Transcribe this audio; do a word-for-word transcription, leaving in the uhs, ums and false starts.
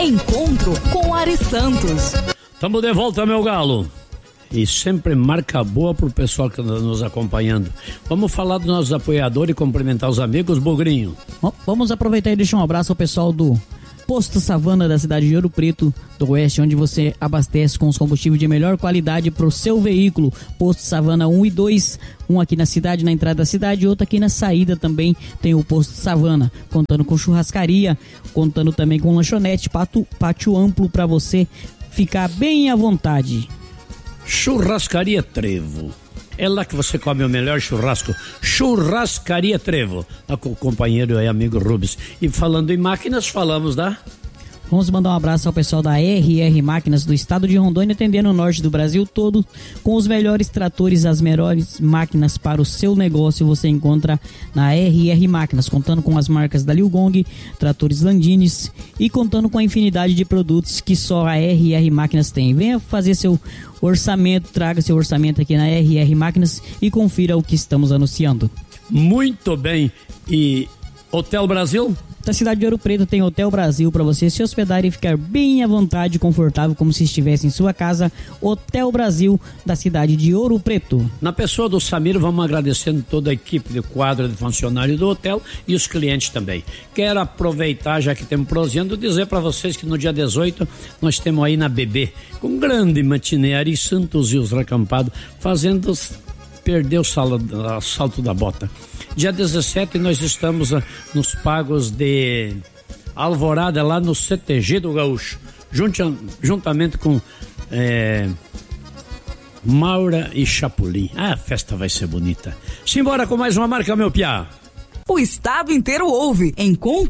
Encontro com Ari Santos. Tamo de volta, meu galo. E sempre marca boa pro pessoal que está nos acompanhando. Vamos falar dos nossos apoiadores e cumprimentar os amigos, Bugrinho. Bom, vamos aproveitar e deixar um abraço ao pessoal do Posto Savana da cidade de Ouro Preto do Oeste, onde você abastece com os combustíveis de melhor qualidade para o seu veículo. Posto Savana um e dois, um aqui na cidade, na entrada da cidade, e outro aqui na saída também tem o Posto Savana, contando com churrascaria, contando também com lanchonete, pátio, pátio amplo para você ficar bem à vontade. Churrascaria Trevo. É lá que você come o melhor churrasco. Churrascaria Trevo. Lá com o companheiro e amigo Rubens. E falando em máquinas, falamos da... Vamos mandar um abraço ao pessoal da R R Máquinas do estado de Rondônia, atendendo o norte do Brasil todo, com os melhores tratores, as melhores máquinas para o seu negócio. Você encontra na R R Máquinas, contando com as marcas da Liu Gong, tratores Landines e contando com a infinidade de produtos que só a R R Máquinas tem. Venha fazer seu orçamento, traga seu orçamento aqui na R R Máquinas e confira o que estamos anunciando. Muito bem. E Hotel Brasil? Da cidade de Ouro Preto tem Hotel Brasil para você se hospedar e ficar bem à vontade, confortável, como se estivesse em sua casa. Hotel Brasil, da cidade de Ouro Preto. Na pessoa do Samir, vamos agradecendo toda a equipe de quadra de funcionários do hotel e os clientes também. Quero aproveitar, já que temos prosseando, dizer para vocês que no dia dezoito nós temos aí na B B, com grande matinê, Ari Santos e os recampados, fazendo perder o salto da bota. Dia dezessete nós estamos uh, nos pagos de Alvorada, lá no C T G do Gaúcho, junta, juntamente com é, Maura e Chapulim. Ah, a festa vai ser bonita. Simbora com mais uma marca, meu piá. O estado inteiro ouve. Encontro